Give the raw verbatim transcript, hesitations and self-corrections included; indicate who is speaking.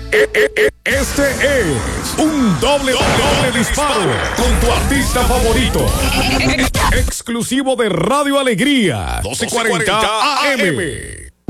Speaker 1: e- e- e- Este es un doble, doble disparo con tu artista favorito. Exclusivo de Radio Alegría, doce cuarenta A M.